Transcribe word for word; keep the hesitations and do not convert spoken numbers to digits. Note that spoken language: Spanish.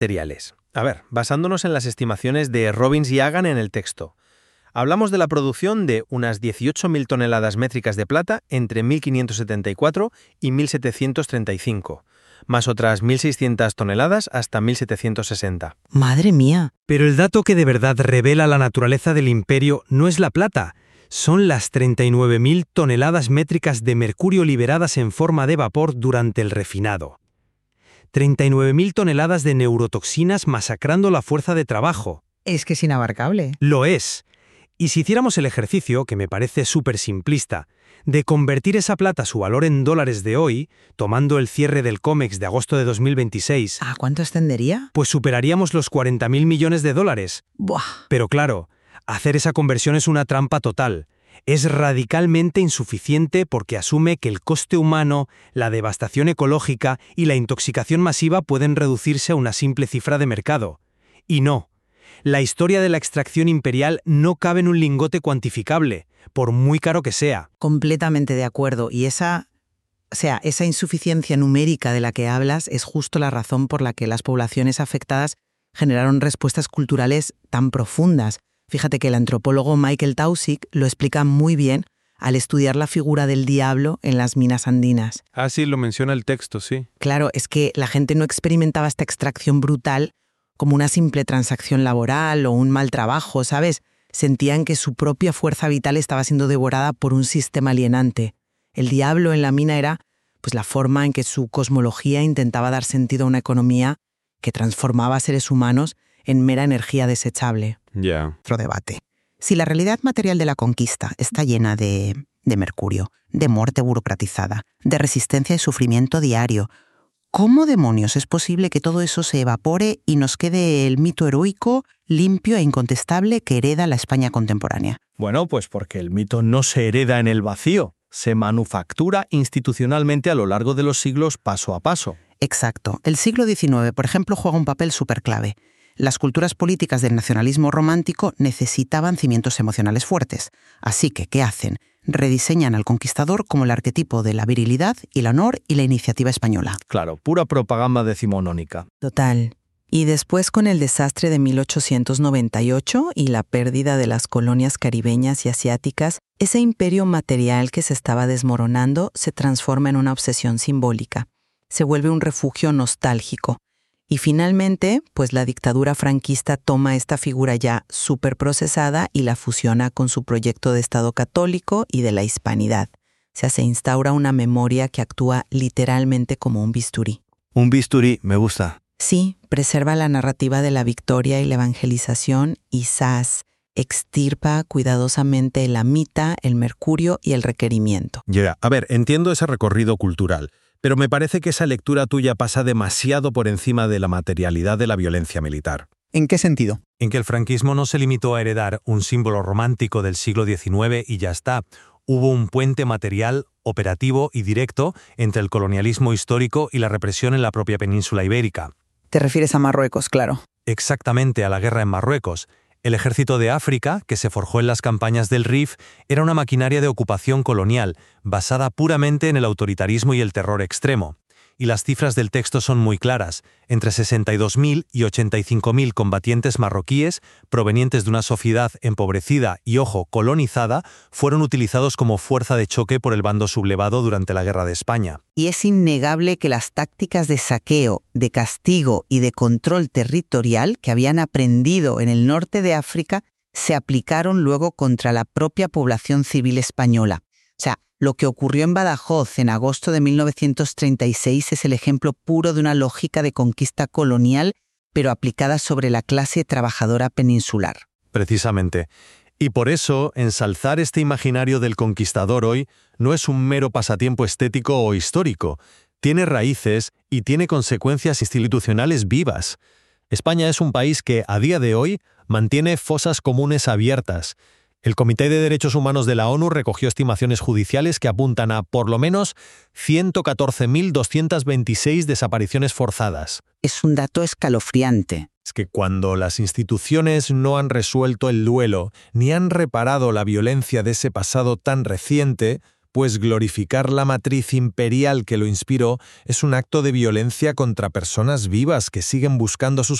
materiales. A ver, basándonos en las estimaciones de Robbins y Hagan en el texto. Hablamos de la producción de unas dieciocho mil toneladas métricas de plata entre mil quinientos setenta y cuatro y mil setecientos treinta y cinco, más otras mil seiscientas toneladas hasta mil setecientos sesenta. ¡Madre mía! Pero el dato que de verdad revela la naturaleza del imperio no es la plata, son las treinta y nueve mil toneladas métricas de mercurio liberadas en forma de vapor durante el refinado. treinta y nueve mil toneladas de neurotoxinas masacrando la fuerza de trabajo. Es que es inabarcable. Lo es. Y si hiciéramos el ejercicio, que me parece súper simplista, de convertir esa plata a su valor en dólares de hoy, tomando el cierre del COMEX de agosto de dos mil veintiséis... ¿A cuánto ascendería? Pues superaríamos los cuarenta mil millones de dólares. ¡Buah! Pero claro, hacer esa conversión es una trampa total. Es radicalmente insuficiente porque asume que el coste humano, la devastación ecológica y la intoxicación masiva pueden reducirse a una simple cifra de mercado. Y no. La historia de la extracción imperial no cabe en un lingote cuantificable, por muy caro que sea. Completamente de acuerdo. Y esa, o sea, esa insuficiencia numérica de la que hablas es justo la razón por la que las poblaciones afectadas generaron respuestas culturales tan profundas. Fíjate que el antropólogo Michael Taussig lo explica muy bien al estudiar la figura del diablo en las minas andinas. Ah, sí, lo menciona el texto, sí. Claro, es que la gente no experimentaba esta extracción brutal como una simple transacción laboral o un mal trabajo, ¿sabes? Sentían que su propia fuerza vital estaba siendo devorada por un sistema alienante. El diablo en la mina era, pues, la forma en que su cosmología intentaba dar sentido a una economía que transformaba a seres humanos en mera energía desechable. Ya. Yeah. Otro debate. Si la realidad material de la conquista está llena de, de mercurio, de muerte burocratizada, de resistencia y sufrimiento diario, ¿cómo demonios es posible que todo eso se evapore y nos quede el mito heroico, limpio e incontestable que hereda la España contemporánea? Bueno, pues porque el mito no se hereda en el vacío, se manufactura institucionalmente a lo largo de los siglos paso a paso. Exacto. El siglo diecinueve, por ejemplo, juega un papel superclave. Las culturas políticas del nacionalismo romántico necesitaban cimientos emocionales fuertes. Así que, ¿qué hacen? Rediseñan al conquistador como el arquetipo de la virilidad y el honor y la iniciativa española. Claro, pura propaganda decimonónica. Total. Y después, con el desastre de mil ochocientos noventa y ocho y la pérdida de las colonias caribeñas y asiáticas, ese imperio material que se estaba desmoronando se transforma en una obsesión simbólica. Se vuelve un refugio nostálgico. Y finalmente, pues la dictadura franquista toma esta figura ya súper procesada y la fusiona con su proyecto de Estado católico y de la hispanidad. O sea, se instaura una memoria que actúa literalmente como un bisturí. Un bisturí, me gusta. Sí, preserva la narrativa de la victoria y la evangelización y ¡zas! Extirpa cuidadosamente la mita, el mercurio y el requerimiento. Ya, yeah. A ver, entiendo ese recorrido cultural, pero me parece que esa lectura tuya pasa demasiado por encima de la materialidad de la violencia militar. ¿En qué sentido? En que el franquismo no se limitó a heredar un símbolo romántico del siglo diecinueve y ya está. Hubo un puente material, operativo y directo entre el colonialismo histórico y la represión en la propia península ibérica. Te refieres a Marruecos, claro. Exactamente, a la guerra en Marruecos. El ejército de África, que se forjó en las campañas del Rif, era una maquinaria de ocupación colonial, basada puramente en el autoritarismo y el terror extremo. Y las cifras del texto son muy claras. Entre sesenta y dos mil y ochenta y cinco mil combatientes marroquíes, provenientes de una sociedad empobrecida y, ojo, colonizada, fueron utilizados como fuerza de choque por el bando sublevado durante la Guerra de España. Y es innegable que las tácticas de saqueo, de castigo y de control territorial que habían aprendido en el norte de África se aplicaron luego contra la propia población civil española. O sea, lo que ocurrió en Badajoz en agosto de mil novecientos treinta y seis es el ejemplo puro de una lógica de conquista colonial, pero aplicada sobre la clase trabajadora peninsular. Precisamente. Y por eso, ensalzar este imaginario del conquistador hoy no es un mero pasatiempo estético o histórico. Tiene raíces y tiene consecuencias institucionales vivas. España es un país que, a día de hoy, mantiene fosas comunes abiertas. El Comité de Derechos Humanos de la ONU recogió estimaciones judiciales que apuntan a, por lo menos, ciento catorce mil doscientas veintiséis desapariciones forzadas. Es un dato escalofriante. Es que cuando las instituciones no han resuelto el duelo, ni han reparado la violencia de ese pasado tan reciente, pues glorificar la matriz imperial que lo inspiró es un acto de violencia contra personas vivas que siguen buscando sus